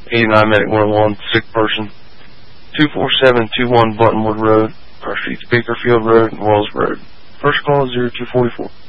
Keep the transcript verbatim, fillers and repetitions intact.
eighty-nine Medic one oh one, sick person. two four seven two one Buttonwood Road, our streets Bakerfield Road and Wells Road. First call is zero two four four.